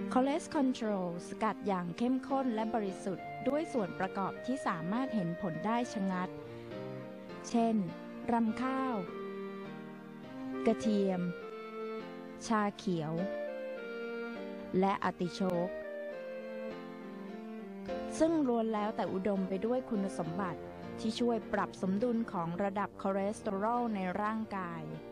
คอเลสคอนโทรลสกัดอย่างเข้มข้นและบริสุทธิ์ด้วยส่วนประกอบที่สามารถเห็นผลได้ชะงัดเช่นรำข้าวกระเทียมชาเขียวและอาร์ติโชกซึ่งล้วนแล้วแต่อุดมไปด้วยคุณสมบัติที่ช่วยปรับสมดุลของระดับคอเลสเตอรอลในร่างกาย